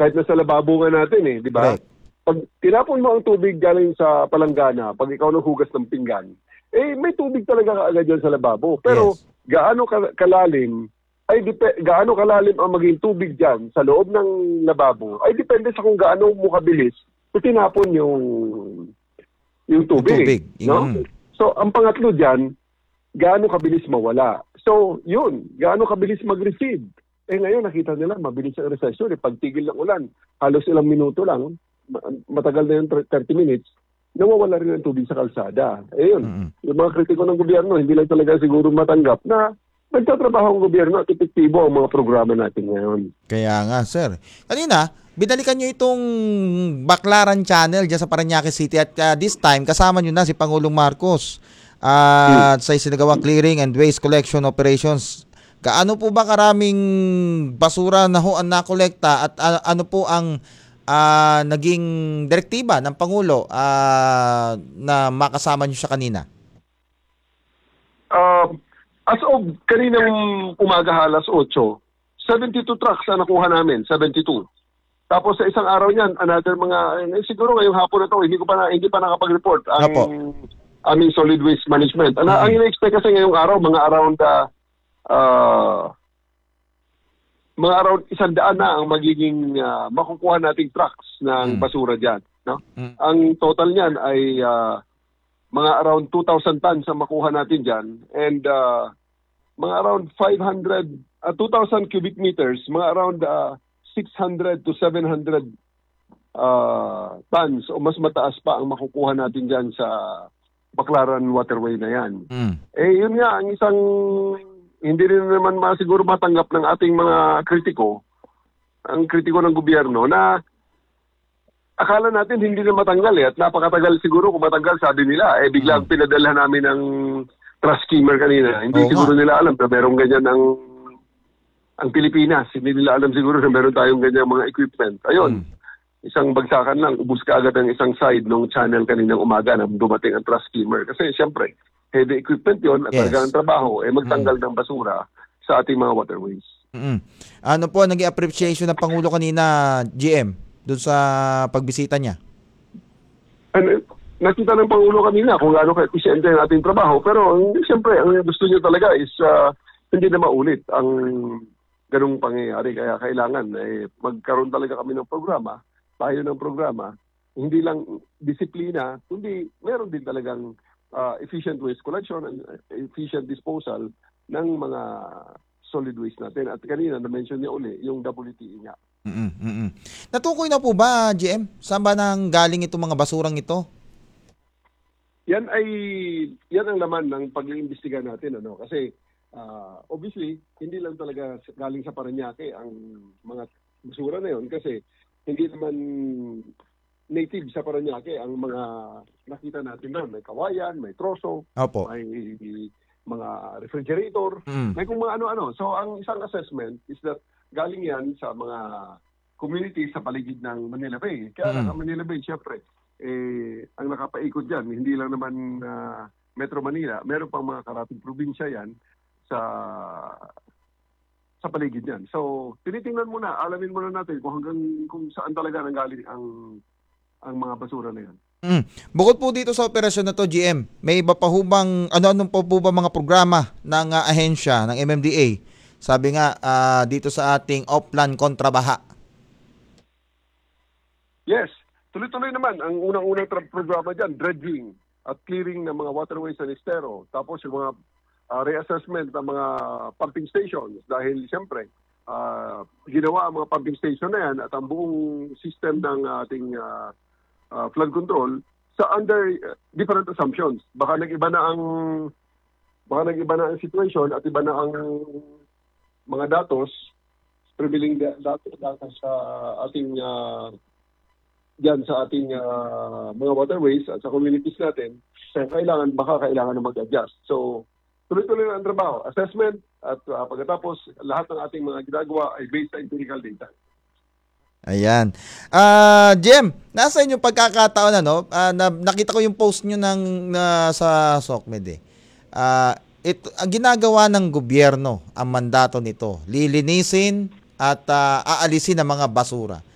kahit nasa lababo nga natin di ba? Correct. Pag tinapon mo ang tubig galing sa palanggana, pag ikaw naghugas ng pinggan, may tubig talaga kaagad dyan sa lababo. Pero Yes. gaano kalalim, gaano kalalim ang maging tubig dyan sa loob ng lababo, ay depende sa kung gaano mo kabilis kung tinapon yung tubig. No? So, ang pangatlo dyan, gaano kabilis mawala. So, yun, gaano kabilis mag-recede. Ngayon, nakita nila, mabilis ang recession. Pagtigil ng ulan, halos ilang minuto lang, matagal na yung 30 minutes, nawawala rin ang tubig sa kalsada. Yun, yung mga kritiko ng gobyerno, hindi lang talaga siguro matanggap na nagtatrabaho ang gobyerno at epektibo ang mga programa natin ngayon. Kaya nga, sir. Kanina, binalikan nyo itong Baclaran Channel dyan sa Parañaque City at this time, kasama nyo na si Pangulong Marcos sa isinagawang clearing and waste collection operations. Gaano po ba karaming basura na ho ang nakolekta at ano po ang naging direktiba ng Pangulo na makasama nyo siya kanina? As of kaninang umaga alas 8, 72 trucks ang nakuha namin, 72. Tapos sa isang araw niyan, another mga, siguro ngayong hapon na to, hindi pa nakapag-report ang aming solid waste management. Ang ina-expect kasi ngayong araw, mga around 100 na ang magiging makukuha nating trucks ng basura dyan. No? Ang total niyan ay mga around 2,000 tons ang makuha natin dyan. And mga around 2,000 cubic meters, mga around 600 to 700 tons o mas mataas pa ang makukuha natin dyan sa Baclaran Waterway na yan. Yun nga, ang isang hindi rin naman siguro matanggap ng ating mga kritiko, ang kritiko ng gobyerno na akala natin hindi na matanggal at napakatagal siguro kung matanggal sabi nila. Biglang pinadala namin ng trust skimmer kanina. Hindi siguro nila alam na meron ganyan ang Pilipinas. Hindi nila alam siguro na meron tayong ganyan mga equipment. Ayun, isang bagsakan lang, ubus ka agad ang isang side ng channel kaninang umaga na dumating ang trust skimmer. Kasi siyempre, heavy equipment yon at talagang trabaho magtanggal ng basura sa ating mga waterways. Ano po naging appreciation ng Pangulo kanina, GM, doon sa pagbisita niya? Nakita ng Pangulo kanina kung gaano ka-efficient ang ating trabaho, pero siyempre, ang gusto niya talaga is hindi na maulit ang ganung pangyayari. Kaya kailangan magkaroon talaga kami ng programa, tayo ng programa, hindi lang disiplina, kundi meron din talagang efficient waste collection and efficient disposal ng mga solid waste natin. At kanina, na-mention niya uli, yung WTE niya. Natukoy na po ba, GM? Saan ba nang galing itong mga basurang ito? Yan ang laman ng pag-iimbestiga natin. Kasi, obviously, hindi lang talaga galing sa Parañaque ang mga basura na yun. Kasi, hindi naman native sa Parañaque ang mga nakita natin doon. May kawayan, may troso, may mga refrigerator, may kung mga ano-ano. So, ang isang assessment is that galing yan sa mga community sa paligid ng Manila Bay. Kaya ang Manila Bay, syempre, ang nakapaikot dyan, hindi lang naman Metro Manila, meron pang mga karating probinsya yan sa paligid yan. So, tinitingnan muna, alamin muna natin kung saan talaga nanggaling ang mga basura na yan. Bukod po dito sa operasyon na to, GM, may iba pa hubang, ano-ano po ba mga programa ng ahensya, ng MMDA? Sabi nga, dito sa ating Oplan Kontrabaha. Yes, tuloy-tuloy naman. Ang unang-unang programa dyan, dredging at clearing ng mga waterways and estero. Tapos yung mga reassessment ng mga pumping stations. Dahil siyempre, ginawa ang mga pumping station na yan at ang buong system ng ating flood control sa under different assumptions. Baka nag-iba na ang situation at iba na ang mga datos, prevailing datos sa ating diyan sa ating mga waterways at sa communities natin. So kailangan na mag-adjust. So tuloy-tuloy na ang trabaho, assessment at pagkatapos lahat ng ating mga ginagawa ay based sa empirical data. Ayan. Jem, nasa inyong pagkakataon nakita ko yung post nyo sa SOCMED ang ginagawa ng gobyerno, ang mandato nito, lilinisin at aalisin ang mga basura.